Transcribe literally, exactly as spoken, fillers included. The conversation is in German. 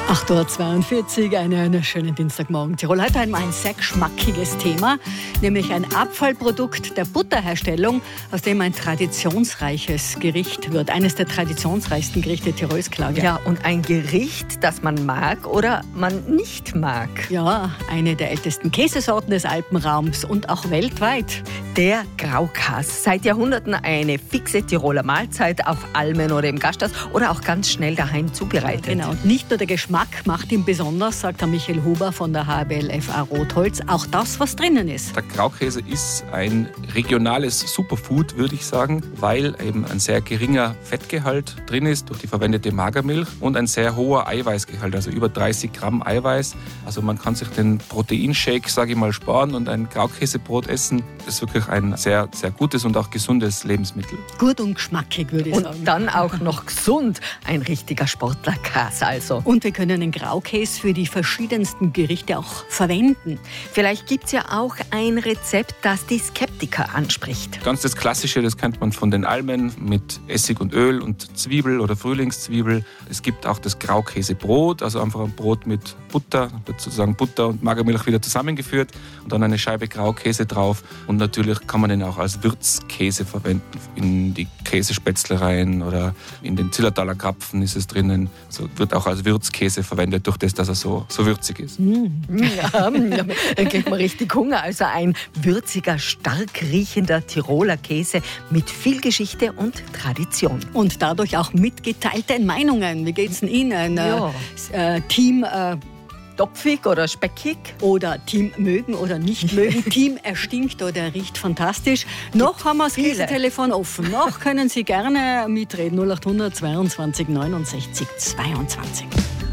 acht Uhr zweiundvierzig, einen schönen Dienstagmorgen. Tirol, heute einmal ein sehr geschmackiges Thema, nämlich ein Abfallprodukt der Butterherstellung, aus dem ein traditionsreiches Gericht wird. Eines der traditionsreichsten Gerichte Tirols, Claudia. Ja, und ein Gericht, das man mag oder man nicht mag. Ja, eine der ältesten Käsesorten des Alpenraums und auch weltweit. Der Graukäse. Seit Jahrhunderten eine fixe Tiroler Mahlzeit auf Almen oder im Gasthaus oder auch ganz schnell daheim zubereitet. Genau, und nicht nur der Geschmack macht ihn besonders, sagt der Michael Huber von der H B L F A Rotholz, auch das, was drinnen ist. Der Graukäse ist ein regionales Superfood, würde ich sagen, weil eben ein sehr geringer Fettgehalt drin ist durch die verwendete Magermilch und ein sehr hoher Eiweißgehalt, also über dreißig Gramm Eiweiß. Also man kann sich den Proteinshake, sage ich mal, sparen und ein Graukäsebrot essen. Das ist wirklich ein sehr, sehr gutes und auch gesundes Lebensmittel. Gut und geschmackig, würde ich und sagen. Und dann auch noch gesund. Ein richtiger Sportlerkäse also. Und wir können den Graukäse für die verschiedensten Gerichte auch verwenden. Vielleicht gibt es ja auch ein Rezept, das die Skeptiker anspricht. Ganz das Klassische, das kennt man von den Almen mit Essig und Öl und Zwiebel oder Frühlingszwiebel. Es gibt auch das Graukäsebrot, also einfach ein Brot mit Butter, wird sozusagen Butter und Magermilch wieder zusammengeführt und dann eine Scheibe Graukäse drauf. Und natürlich kann man den auch als Würzkäse verwenden. In die Käsespätzle rein oder in den Zillertaler Krapfen ist es drinnen. Also wird auch als Würzkäse verwendet, durch das, dass er so, so würzig ist. Mm. Ja, dann kriegt man richtig Hunger. Also ein würziger, stark riechender Tiroler Käse mit viel Geschichte und Tradition. Und dadurch auch mit geteilten Meinungen. Wie geht's denn Ihnen? Ja. Äh, Team äh, Topfig oder speckig? Oder Team mögen oder nicht mögen. Team erstinkt oder riecht fantastisch. Noch haben wir das Käsetelefon offen. Noch können Sie gerne mitreden. null acht hundert zweiundzwanzig neunundsechzig zweiundzwanzig.